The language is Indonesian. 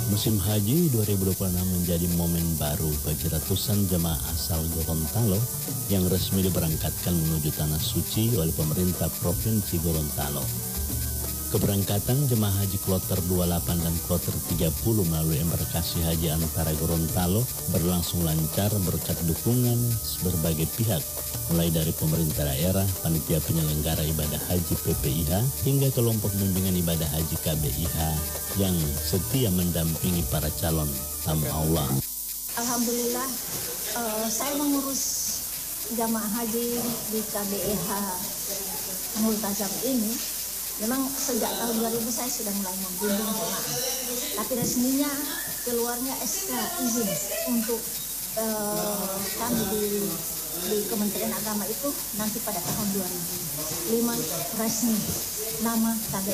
Musim Haji 2026 menjadi momen baru bagi ratusan jemaah asal Gorontalo yang resmi diberangkatkan menuju Tanah Suci oleh pemerintah Provinsi Gorontalo. Keberangkatan jemaah haji kloter 28 dan kloter 30 melalui embarkasi haji antara Gorontalo berlangsung lancar berkat dukungan berbagai pihak, mulai dari pemerintah daerah, panitia penyelenggara ibadah haji PPIH, hingga kelompok bimbingan ibadah haji KBIH yang setia mendampingi para calon tamu Allah. Alhamdulillah, saya mengurus jamaah haji di KBIH Multazam ini. Memang sejak tahun 2000 saya sudah mulai membimbing jemaah. Tapi resminya keluarnya SK izin untuk kami di Kementerian Agama itu nanti pada tahun 2005 resmi nama KBIH.